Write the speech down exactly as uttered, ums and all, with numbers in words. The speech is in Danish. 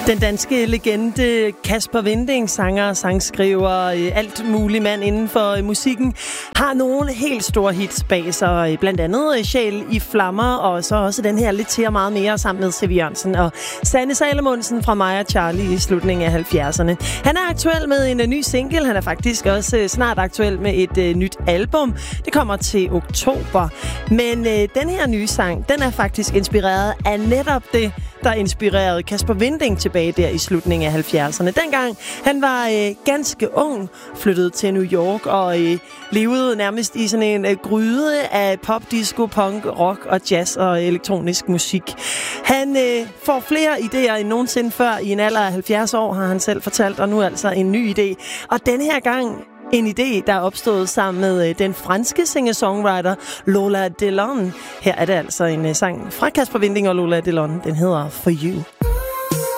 Den danske legende Kasper Winding, sanger, sangskriver, alt mulig mand inden for musikken, har nogle helt store hits bag sig. Blandt andet Sjæl i flammer, og så også den her Lidt til og meget mere sammen med Siv Jørgensen og Sanne Salomonsen fra mig og Charlie i slutningen af halvfjerdserne. Han er aktuel med en ny single. Han er faktisk også snart aktuel med et uh, nyt album. Det kommer til oktober. Men uh, den her nye sang, den er faktisk inspireret af netop det, der inspirerede Kasper Winding tilbage der i slutningen af halvfjerdserne. Dengang han var øh, ganske ung, flyttede til New York og øh, levede nærmest i sådan en øh, gryde af pop, disco, punk, rock og jazz og elektronisk musik. Han øh, får flere idéer end nogensinde før. I en alder af halvfjerds år har han selv fortalt, og nu altså en ny idé. Og denne her gang en idé, der er opstået sammen med øh, den franske singer-songwriter Lola Delon. Her er det altså en øh, sang fra Kasper Winding og Lola Delon. Den hedder For You.